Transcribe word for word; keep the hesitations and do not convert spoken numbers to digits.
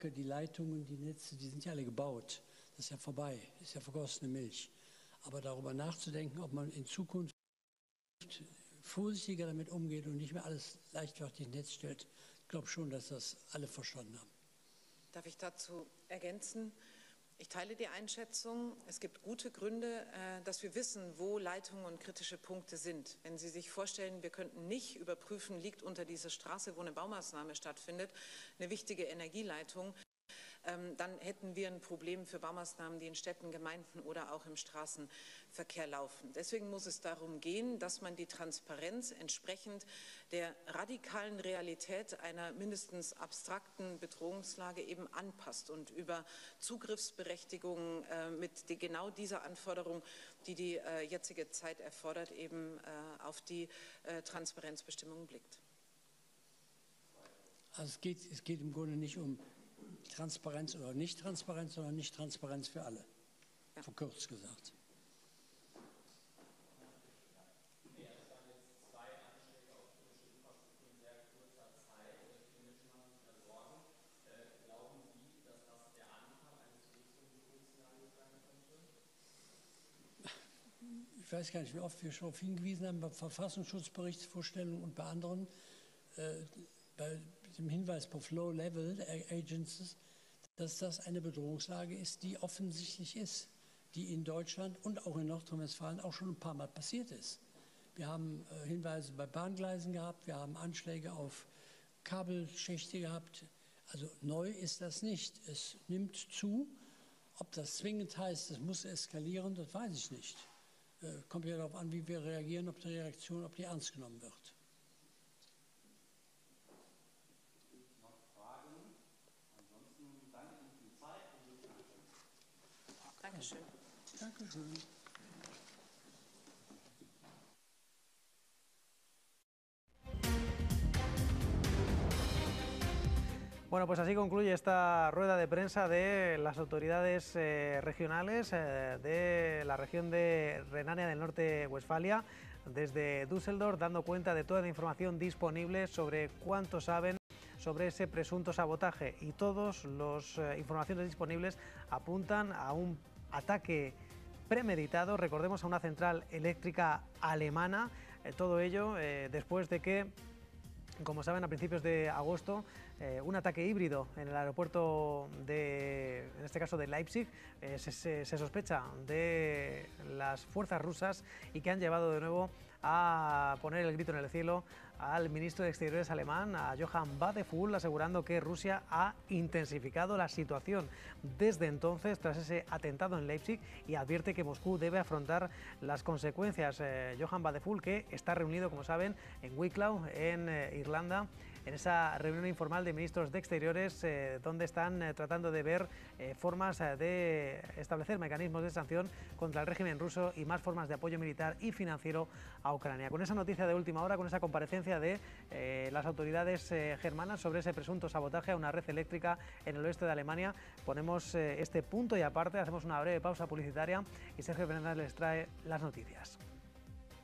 Die Leitungen, die Netze, die sind ja alle gebaut. Das ist ja vorbei, das ist ja vergossene Milch. Aber darüber nachzudenken, ob man in Zukunft vorsichtiger damit umgeht und nicht mehr alles leichtfertig ins Netz stellt, ich glaube schon, dass das alle verstanden haben. Darf ich dazu ergänzen? Ich teile die Einschätzung. Es gibt gute Gründe, dass wir wissen, wo Leitungen und kritische Punkte sind. Wenn Sie sich vorstellen, wir könnten nicht überprüfen, liegt unter dieser Straße, wo eine Baumaßnahme stattfindet, eine wichtige Energieleitung, dann hätten wir ein Problem für Baumaßnahmen, die in Städten, Gemeinden oder auch im Straßenverkehr laufen. Deswegen muss es darum gehen, dass man die Transparenz entsprechend der radikalen Realität einer mindestens abstrakten Bedrohungslage eben anpasst und über Zugriffsberechtigungen mit genau dieser Anforderung, die die jetzige Zeit erfordert, eben auf die Transparenzbestimmungen blickt. Also es geht, es geht im Grunde nicht um Transparenz oder Nicht-Transparenz, sondern Nicht-Transparenz für alle, ja. Verkürzt gesagt. Ich weiß gar nicht, wie oft wir schon darauf hingewiesen haben, bei Verfassungsschutzberichtsvorstellungen und bei anderen, äh, bei dem Hinweis auf Low-Level-Agencies, dass das eine Bedrohungslage ist, die offensichtlich ist, die in Deutschland und auch in Nordrhein-Westfalen auch schon ein paar Mal passiert ist. Wir haben äh, Hinweise bei Bahngleisen gehabt, wir haben Anschläge auf Kabelschächte gehabt. Also neu ist das nicht. Es nimmt zu. Ob das zwingend heißt, es muss eskalieren, das weiß ich nicht. Äh, kommt ja darauf an, wie wir reagieren, ob die Reaktion, ob die ernst genommen wird. Dankeschön. Dankeschön. Bueno, pues así concluye esta rueda de prensa de las autoridades eh, regionales eh, de la región de Renania del Norte-Westfalia, desde Düsseldorf, dando cuenta de toda la información disponible sobre cuánto saben sobre ese presunto sabotaje, y todas las eh, informaciones disponibles apuntan a un ataque premeditado, recordemos, a una central eléctrica alemana, eh, todo ello eh, después de que, como saben, a principios de agosto, eh, un ataque híbrido en el aeropuerto de, en este caso de Leipzig, eh, se, se, se sospecha de las fuerzas rusas y que han llevado de nuevo a poner el grito en el cielo al ministro de Exteriores alemán, a Johann Wadephul, asegurando que Rusia ha intensificado la situación desde entonces tras ese atentado en Leipzig, y advierte que Moscú debe afrontar las consecuencias. Eh, Johann Wadephul, que está reunido, como saben, en Wicklow, en eh, Irlanda, en esa reunión informal de ministros de Exteriores, eh, donde están eh, tratando de ver eh, formas eh, de establecer mecanismos de sanción contra el régimen ruso y más formas de apoyo militar y financiero a Ucrania. Con esa noticia de última hora, con esa comparecencia de eh, las autoridades eh, germanas sobre ese presunto sabotaje a una red eléctrica en el oeste de Alemania, ponemos eh, este punto y aparte, hacemos una breve pausa publicitaria y Sergio Fernández les trae las noticias.